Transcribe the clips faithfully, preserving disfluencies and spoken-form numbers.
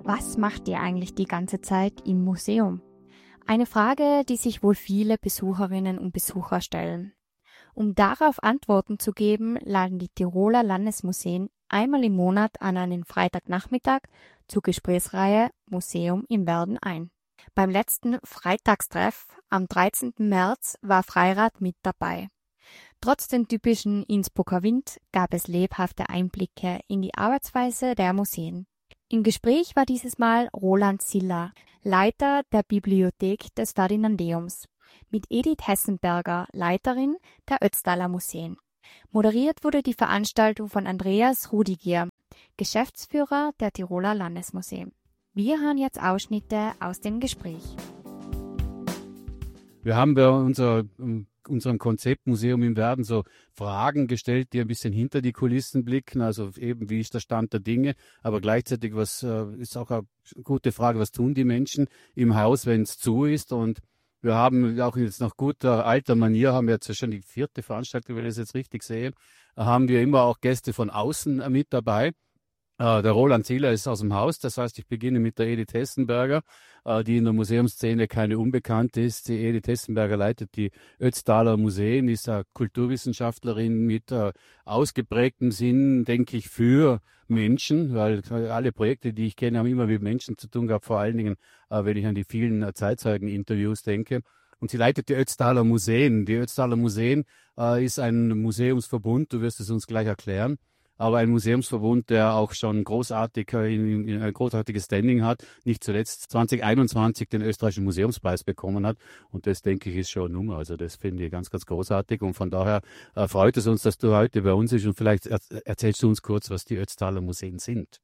Was macht ihr eigentlich die ganze Zeit im Museum? Eine Frage, die sich wohl viele Besucherinnen und Besucher stellen. Um darauf Antworten zu geben, laden die Tiroler Landesmuseen einmal im Monat an einen Freitagnachmittag zur Gesprächsreihe Museum in Werden ein. Beim letzten Freitagstreff am dreizehnten März war Freirad mit dabei. Trotz dem typischen Innsbrucker Wind gab es lebhafte Einblicke in die Arbeitsweise der Museen. Im Gespräch war dieses Mal Roland Siller, Leiter der Bibliothek des Ferdinandeums, mit Edith Hessenberger, Leiterin der Ötztaler Museen. Moderiert wurde die Veranstaltung von Andreas Rudiger, Geschäftsführer der Tiroler Landesmuseen. Wir hören jetzt Ausschnitte aus dem Gespräch. Wir haben bei unser, unserem Konzept Museum in Werden so Fragen gestellt, die ein bisschen hinter die Kulissen blicken. Also eben, wie ist der Stand der Dinge? Aber gleichzeitig, was äh, ist auch eine gute Frage, was tun die Menschen im Haus, wenn es zu ist? Und wir haben auch jetzt nach guter alter Manier, haben wir jetzt schon die vierte Veranstaltung, wenn ich es jetzt richtig sehe, haben wir immer auch Gäste von außen mit dabei. Uh, der Roland Siller ist aus dem Haus, das heißt, ich beginne mit der Edith Hessenberger, uh, die in der Museumsszene keine Unbekannte ist. Die Edith Hessenberger leitet die Ötztaler Museen, ist eine Kulturwissenschaftlerin mit uh, ausgeprägtem Sinn, denke ich, für Menschen, weil alle Projekte, die ich kenne, haben immer mit Menschen zu tun gehabt, vor allen Dingen, uh, wenn ich an die vielen uh, Zeitzeugen-Interviews denke. Und sie leitet die Ötztaler Museen. Die Ötztaler Museen uh, ist ein Museumsverbund, du wirst es uns gleich erklären. Aber ein Museumsverbund, der auch schon großartig, in, in ein großartiges Standing hat, nicht zuletzt zwanzig einundzwanzig den österreichischen Museumspreis bekommen hat. Und das, denke ich, ist schon eine Nummer. Also das finde ich ganz, ganz großartig. Und von daher äh, freut es uns, dass du heute bei uns bist. Und vielleicht er, erzählst du uns kurz, was die Ötztaler Museen sind.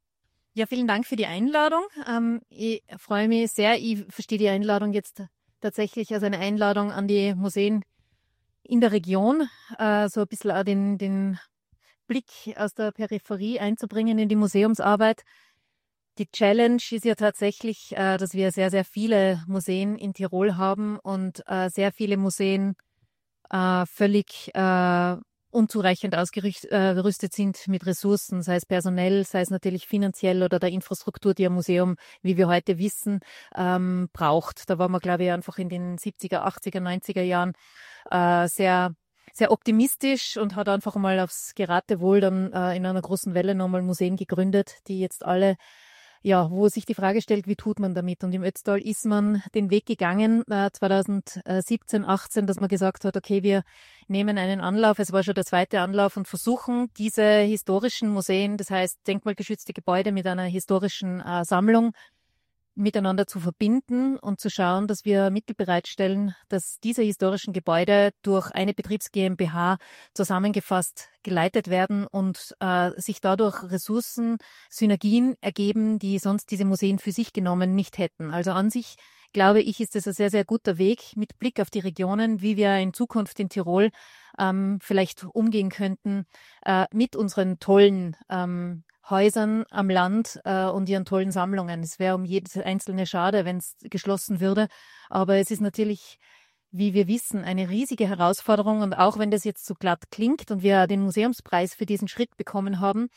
Ja, vielen Dank für die Einladung. Ähm, ich freue mich sehr. Ich verstehe die Einladung jetzt tatsächlich als eine Einladung an die Museen in der Region. Äh, so ein bisschen auch den, den Blick aus der Peripherie einzubringen in die Museumsarbeit. Die Challenge ist ja tatsächlich, äh, dass wir sehr, sehr viele Museen in Tirol haben und äh, sehr viele Museen äh, völlig äh, unzureichend ausgerüstet sind mit Ressourcen, sei es personell, sei es natürlich finanziell oder der Infrastruktur, die ein Museum, wie wir heute wissen, ähm, braucht. Da waren wir, glaube ich, einfach in den siebziger, achtziger, neunziger Jahren äh, sehr sehr optimistisch und hat einfach mal aufs Geratewohl dann äh, in einer großen Welle nochmal Museen gegründet, die jetzt alle, ja, wo sich die Frage stellt, wie tut man damit? Und im Ötztal ist man den Weg gegangen, äh, zweitausendsiebzehn, achtzehn, dass man gesagt hat, okay, wir nehmen einen Anlauf, es war schon der zweite Anlauf und versuchen, diese historischen Museen, das heißt denkmalgeschützte Gebäude mit einer historischen äh, Sammlung, miteinander zu verbinden und zu schauen, dass wir Mittel bereitstellen, dass diese historischen Gebäude durch eine Betriebs GmbH zusammengefasst geleitet werden und äh, sich dadurch Ressourcen, Synergien ergeben, die sonst diese Museen für sich genommen nicht hätten. Also an sich, glaube ich, ist es ein sehr, sehr guter Weg mit Blick auf die Regionen, wie wir in Zukunft in Tirol ähm, vielleicht umgehen könnten äh, mit unseren tollen ähm, Häusern am Land äh, und ihren tollen Sammlungen. Es wäre um jedes einzelne schade, wenn es geschlossen würde. Aber es ist natürlich, wie wir wissen, eine riesige Herausforderung. Und auch wenn das jetzt so glatt klingt und wir den Museumspreis für diesen Schritt bekommen haben,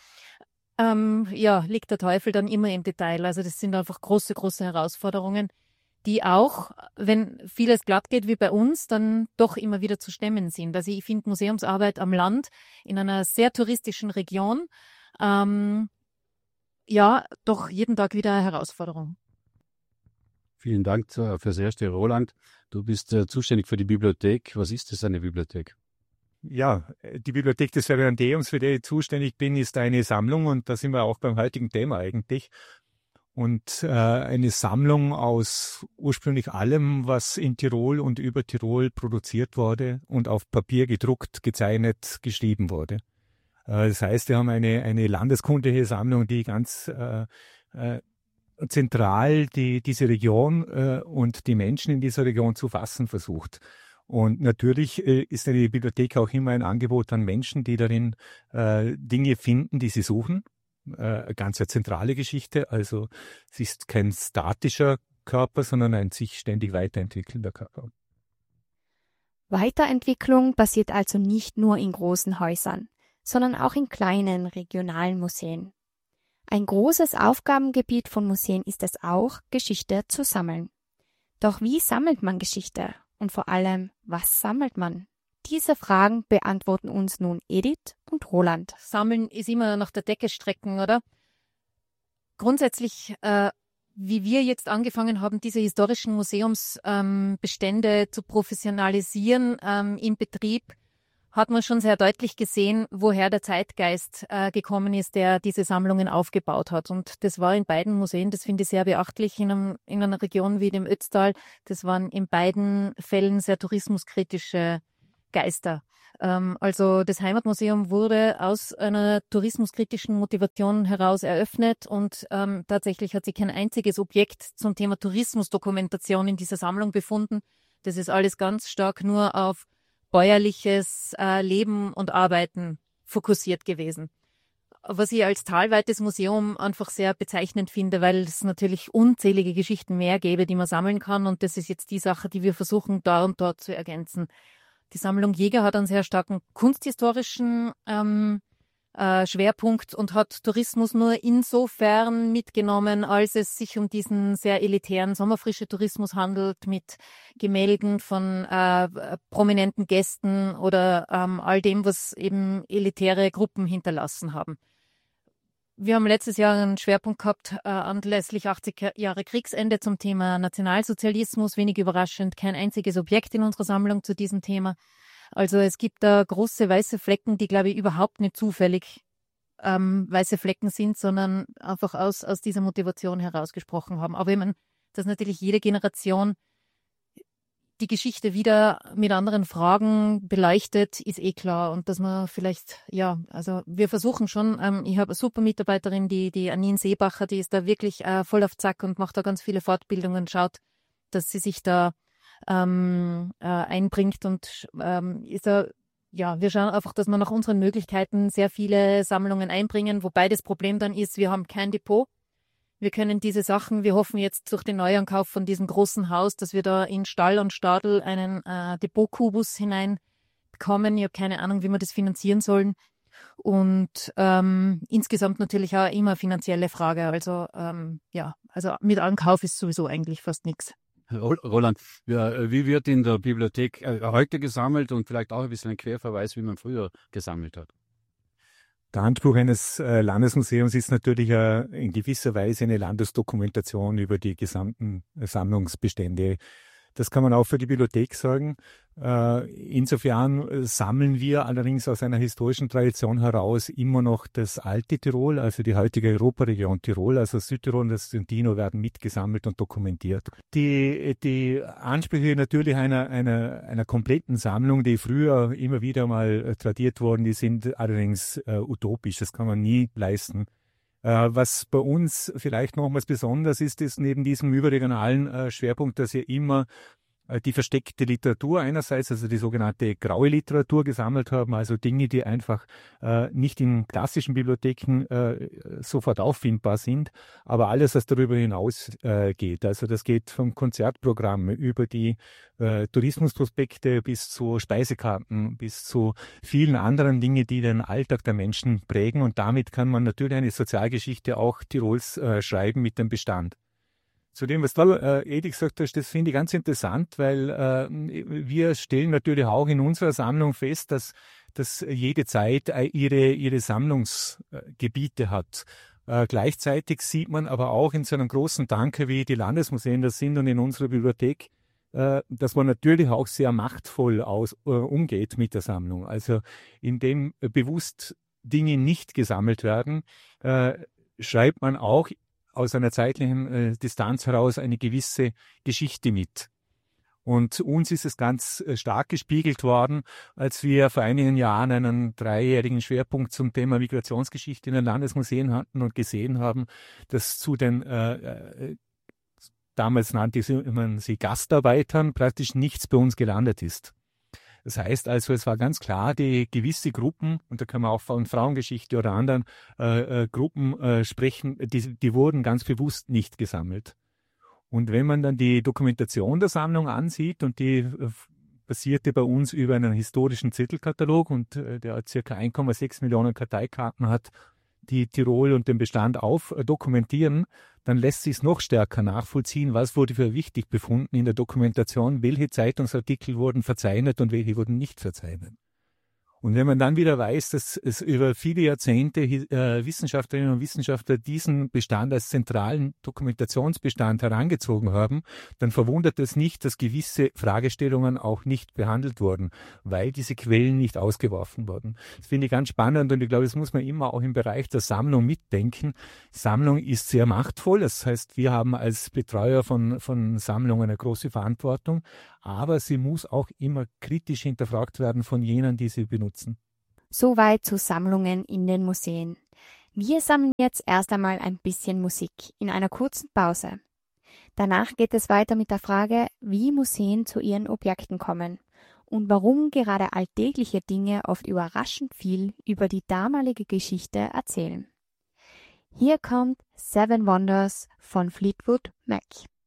ähm, ja, liegt der Teufel dann immer im Detail. Also das sind einfach große, große Herausforderungen, die auch, wenn vieles glatt geht wie bei uns, dann doch immer wieder zu stemmen sind. Also ich finde Museumsarbeit am Land in einer sehr touristischen Region, Ähm, ja, doch jeden Tag wieder eine Herausforderung. Vielen Dank fürs Erste, Roland. Du bist äh, zuständig für die Bibliothek. Was ist das, eine Bibliothek? Ja, die Bibliothek des Ferdinandeums, für die ich zuständig bin, ist eine Sammlung und da sind wir auch beim heutigen Thema eigentlich. Und äh, eine Sammlung aus ursprünglich allem, was in Tirol und über Tirol produziert wurde und auf Papier gedruckt, gezeichnet, geschrieben wurde. Das heißt, wir haben eine, eine landeskundliche Sammlung, die ganz äh, äh, zentral die, diese Region äh, und die Menschen in dieser Region zu fassen versucht. Und natürlich äh, ist eine Bibliothek auch immer ein Angebot an Menschen, die darin äh, Dinge finden, die sie suchen. Äh, eine ganz zentrale Geschichte. Also es ist kein statischer Körper, sondern ein sich ständig weiterentwickelnder Körper. Weiterentwicklung passiert also nicht nur in großen Häusern, sondern auch in kleinen regionalen Museen. Ein großes Aufgabengebiet von Museen ist es auch, Geschichte zu sammeln. Doch wie sammelt man Geschichte? Und vor allem, was sammelt man? Diese Fragen beantworten uns nun Edith und Roland. Sammeln ist immer nach der Decke strecken, oder? Grundsätzlich, äh, wie wir jetzt angefangen haben, diese historischen Museumsbestände ähm, zu professionalisieren ähm, im Betrieb, hat man schon sehr deutlich gesehen, woher der Zeitgeist äh, gekommen ist, der diese Sammlungen aufgebaut hat. Und das war in beiden Museen, das finde ich sehr beachtlich, in, einem, in einer Region wie dem Ötztal. Das waren in beiden Fällen sehr tourismuskritische Geister. Ähm, also das Heimatmuseum wurde aus einer tourismuskritischen Motivation heraus eröffnet und ähm, tatsächlich hat sich kein einziges Objekt zum Thema Tourismusdokumentation in dieser Sammlung befunden. Das ist alles ganz stark nur auf bäuerliches äh, Leben und Arbeiten fokussiert gewesen. Was ich als talweites Museum einfach sehr bezeichnend finde, weil es natürlich unzählige Geschichten mehr gäbe, die man sammeln kann. Und das ist jetzt die Sache, die wir versuchen, da und dort zu ergänzen. Die Sammlung Jäger hat einen sehr starken kunsthistorischen ähm, äh, Schwerpunkt und hat Tourismus nur insofern mitgenommen, als es sich um diesen sehr elitären Sommerfrische-Tourismus handelt, mit Gemälden von äh, prominenten Gästen oder ähm, all dem, was eben elitäre Gruppen hinterlassen haben. Wir haben letztes Jahr einen Schwerpunkt gehabt, äh, anlässlich achtzig Jahre Kriegsende zum Thema Nationalsozialismus. Wenig überraschend, kein einziges Objekt in unserer Sammlung zu diesem Thema. Also es gibt da große weiße Flecken, die, glaube ich, überhaupt nicht zufällig ähm, weiße Flecken sind, sondern einfach aus, aus dieser Motivation herausgesprochen haben. Aber ich meine, dass natürlich jede Generation die Geschichte wieder mit anderen Fragen beleuchtet, ist eh klar. Und dass man vielleicht, ja, also wir versuchen schon, ähm, ich habe eine super Mitarbeiterin, die, die Anine Seebacher, die ist da wirklich äh, voll auf Zack und macht da ganz viele Fortbildungen, schaut, dass sie sich da ähm, äh, einbringt und ähm, ist da, ja, wir schauen einfach, dass wir nach unseren Möglichkeiten sehr viele Sammlungen einbringen, wobei das Problem dann ist, wir haben kein Depot. Wir können diese Sachen, wir hoffen jetzt durch den Neuankauf von diesem großen Haus, dass wir da in Stall und Stadel einen äh, Depotkubus hineinbekommen. Ich habe keine Ahnung, wie wir das finanzieren sollen. Und ähm, insgesamt natürlich auch immer finanzielle Frage. Also ähm, ja, also mit Ankauf ist sowieso eigentlich fast nichts. Roland, wie wird in der Bibliothek heute gesammelt und vielleicht auch ein bisschen ein Querverweis, wie man früher gesammelt hat? Der Anspruch eines äh, Landesmuseums ist natürlich äh, in gewisser Weise eine Landesdokumentation über die gesamten äh, Sammlungsbestände. Das kann man auch für die Bibliothek sagen. Äh, insofern äh, sammeln wir allerdings aus einer historischen Tradition heraus immer noch das alte Tirol, also die heutige Europaregion Tirol, also Südtirol und das Trentino werden mitgesammelt und dokumentiert. Die, die Ansprüche natürlich einer, einer, einer kompletten Sammlung, die früher immer wieder mal äh, tradiert wurden, die sind allerdings äh, utopisch, das kann man nie leisten. Äh, was bei uns vielleicht nochmals besonders ist, ist neben diesem überregionalen äh, Schwerpunkt, dass wir immer äh, die versteckte Literatur einerseits, also die sogenannte graue Literatur gesammelt haben, also Dinge, die einfach äh, nicht in klassischen Bibliotheken äh, sofort auffindbar sind, aber alles, was darüber hinaus äh, geht. Also das geht vom Konzertprogramm über die äh, Tourismusprospekte bis zu Speisekarten, bis zu vielen anderen Dingen, die den Alltag der Menschen prägen. Und damit kann man natürlich eine Sozialgeschichte auch Tirols äh, schreiben mit dem Bestand. Zu dem, was du, äh, Edith gesagt hast, das finde ich ganz interessant, weil äh, wir stellen natürlich auch in unserer Sammlung fest, dass, dass jede Zeit ihre, ihre Sammlungsgebiete hat. Äh, gleichzeitig sieht man aber auch in so einem großen Danke, wie die Landesmuseen das sind und in unserer Bibliothek, dass man natürlich auch sehr machtvoll aus, äh, umgeht mit der Sammlung. Also indem äh, bewusst Dinge nicht gesammelt werden, äh, schreibt man auch aus einer zeitlichen äh, Distanz heraus eine gewisse Geschichte mit. Und uns ist es ganz äh, stark gespiegelt worden, als wir vor einigen Jahren einen dreijährigen Schwerpunkt zum Thema Migrationsgeschichte in den Landesmuseen hatten und gesehen haben, dass zu den äh, äh, damals nannte man sie Gastarbeitern, praktisch nichts bei uns gelandet ist. Das heißt also, es war ganz klar, die gewisse Gruppen, und da kann man auch von Frauengeschichte oder anderen äh, äh, Gruppen äh, sprechen, die, die wurden ganz bewusst nicht gesammelt. Und wenn man dann die Dokumentation der Sammlung ansieht, und die äh, basierte bei uns über einen historischen Zettelkatalog, und äh, der circa eins Komma sechs Millionen Karteikarten hat, die Tirol und den Bestand auf äh, dokumentieren, dann lässt sich es noch stärker nachvollziehen, was wurde für wichtig befunden in der Dokumentation, welche Zeitungsartikel wurden verzeichnet und welche wurden nicht verzeichnet. Und wenn man dann wieder weiß, dass es über viele Jahrzehnte äh, Wissenschaftlerinnen und Wissenschaftler diesen Bestand als zentralen Dokumentationsbestand herangezogen haben, dann verwundert es nicht, dass gewisse Fragestellungen auch nicht behandelt wurden, weil diese Quellen nicht ausgeworfen wurden. Das finde ich ganz spannend und ich glaube, das muss man immer auch im Bereich der Sammlung mitdenken. Sammlung ist sehr machtvoll, das heißt, wir haben als Betreuer von, von Sammlungen eine große Verantwortung, aber sie muss auch immer kritisch hinterfragt werden von jenen, die sie benutzen. Soweit zu Sammlungen in den Museen. Wir sammeln jetzt erst einmal ein bisschen Musik in einer kurzen Pause. Danach geht es weiter mit der Frage, wie Museen zu ihren Objekten kommen und warum gerade alltägliche Dinge oft überraschend viel über die damalige Geschichte erzählen. Hier kommt Seven Wonders von Fleetwood Mac.